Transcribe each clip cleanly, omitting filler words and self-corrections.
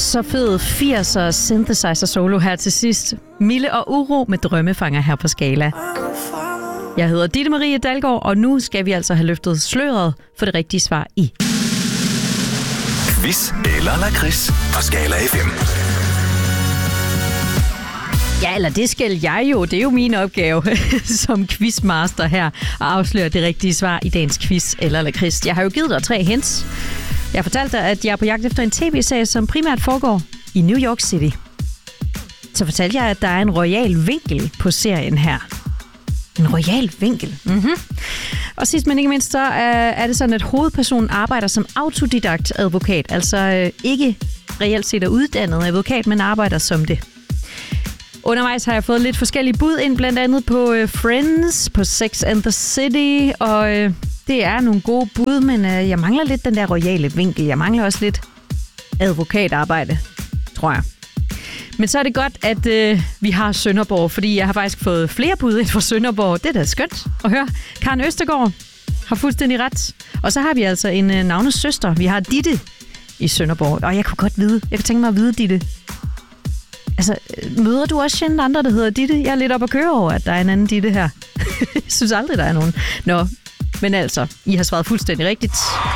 Så fed 80'er synthesizer solo her til sidst. Milde og Uro med Drømmefanger her på Skala. Jeg hedder Ditte Marie Dalgaard, og nu skal vi altså have løftet sløret for det rigtige svar i Quiz eller lakrids på Skala FM. Ja, eller det skal jeg jo. Det er jo min opgave som quizmaster her at afsløre det rigtige svar i dagens quiz eller lakrids. Jeg har jo givet dig 3 hints. Jeg fortalte dig, at jeg er på jagt efter en tv-serie, som primært foregår i New York City. Så fortalte jeg, at der er en royal vinkel på serien her. En royal vinkel. Og sidst men ikke mindst, så er det sådan, at hovedpersonen arbejder som autodidakt advokat. Altså ikke reelt set er uddannet advokat, men arbejder som det. Undervejs har jeg fået lidt forskellige bud ind, blandt andet på Friends, på Sex and the City, og det er nogle gode bud, men jeg mangler lidt den der royale vinkel. Jeg mangler også lidt advokatarbejde, tror jeg. Men så er det godt, at vi har Sønderborg, fordi jeg har faktisk fået flere bud ind fra Sønderborg. Det er da skønt at høre. Karen Østergaard har fuldstændig ret. Og så har vi altså en navnes søster. Vi har Ditte i Sønderborg. Og jeg kunne tænke mig at vide, Ditte. Altså, møder du også sjældent andre, der hedder Ditte? Jeg er lidt op at køre over, at der er en anden Ditte her. Jeg synes aldrig, der er nogen. Nå, men altså, I har svaret fuldstændig rigtigt.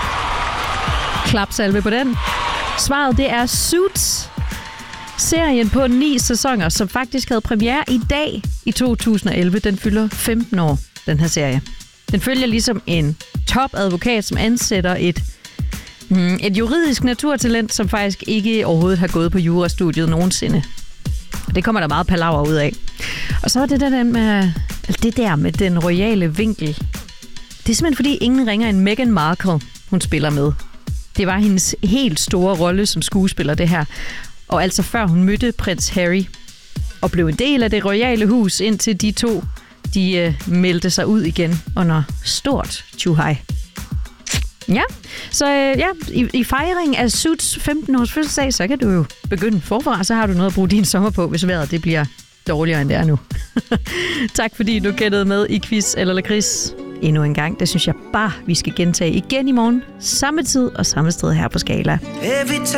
Klapsalve på den. Svaret, det er Suits. Serien på 9 sæsoner, som faktisk havde premiere i dag i 2011. Den fylder 15 år, den her serie. Den følger ligesom en topadvokat, som ansætter et juridisk naturtalent, som faktisk ikke overhovedet har gået på jurastudiet nogensinde. Og det kommer der meget palaver ud af. Og så er det der med den royale vinkel. Det er simpelthen fordi ingen ringer en Meghan Markle, hun spiller med. Det var hendes helt store rolle som skuespiller, det her. Og altså før hun mødte prins Harry og blev en del af det royale hus, indtil de to meldte sig ud igen under stort tjuhej. Ja, så i fejring af Suits 15-års fødselsdag, så kan du jo begynde forfra, så har du noget at bruge din sommer på, hvis vejret det bliver dårligere end det er nu. Tak fordi du gættede med i quiz eller lakrids endnu en gang. Det synes jeg bare, vi skal gentage igen i morgen. Samme tid og samme sted her på Skala.